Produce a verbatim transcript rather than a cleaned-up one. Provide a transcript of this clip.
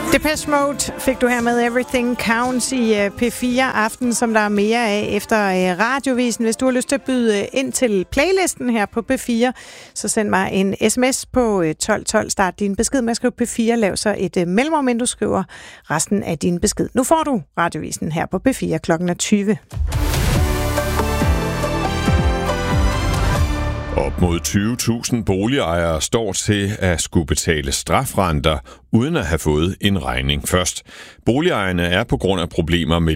Depeche Mode fik du her med Everything Counts i P fire Aften, som der er mere af efter Radiovisen. Hvis du har lyst til at byde ind til playlisten her på P fire, så send mig en sms på tolv tolv. Start din besked med at skrive P fire. Lav så et mellemrum, inden du skriver resten af din besked. Nu får du Radiovisen her på P fire klokken tyve. Op mod tyve tusind boligejere står til at skulle betale strafrenter, uden at have fået en regning først. Boligejerne er på grund af problemer med